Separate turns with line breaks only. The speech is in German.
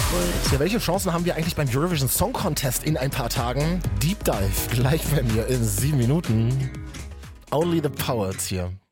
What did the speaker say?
Ja, welche Chancen haben wir eigentlich beim Eurovision Song Contest in ein paar Tagen? Deep Dive gleich bei mir in 7 Minuten. Only the Poets hier.